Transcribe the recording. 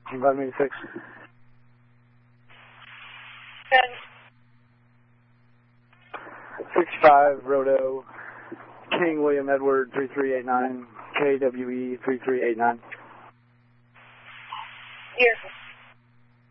586. 65 Roto, King William Edward 3389, KWE 3389. Yes.